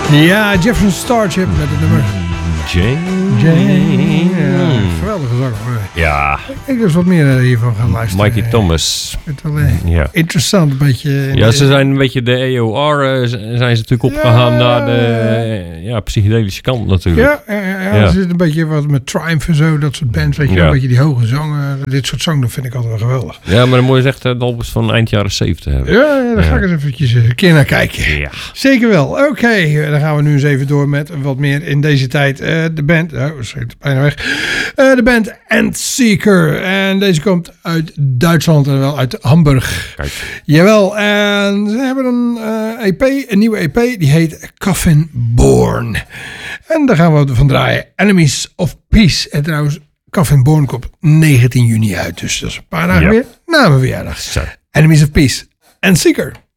Ja, Jefferson Starship met het nummer Jane. Ja, geweldige zang. Ja. Ik dus wat meer hiervan gaan luisteren. Mikey Thomas. Het is wel interessant, een beetje. Ja, ze zijn een beetje de EOR zijn ze natuurlijk opgegaan naar de psychedelische kant natuurlijk. Ja. Er zit een beetje wat met Triumph en zo, dat soort bands, weet je, een beetje die hoge zangen. Dit soort zang, dat vind ik altijd wel geweldig. Ja, maar dan moet je echt de albums van eind jaren 70 hebben. Ja, daar ga ik eens eventjes een keer naar kijken. Ja. Zeker wel. Oké, dan gaan we nu eens even door met wat meer in deze tijd. De band, schiet bijna weg. De band Endseeker. En deze komt uit Duitsland en wel uit Hamburg. Kijk. Jawel, en ze hebben een nieuwe EP, die heet Coffin Born. En daar gaan we van draaien. Enemies of Peace. En trouwens, Coffin Born komt 19 juni uit. Dus dat is een paar dagen weer na mijn verjaardag. Enemies of Peace. Endseeker.